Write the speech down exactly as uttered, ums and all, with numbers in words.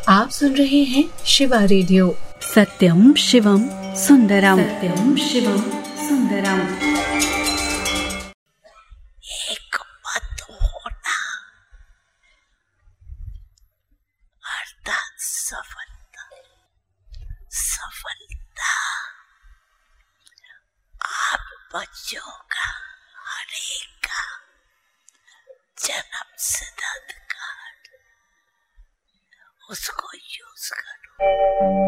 आप सुन रहे हैं शिवा रेडियो। सत्यम शिवम सुंदरम, सत्यम शिवम सुंदरम। एक मत होना अर्थात सफलता। सफलता आप बच्चों का हरेक का जन्म सिद्धांत कार्ड, उसको यूज करो।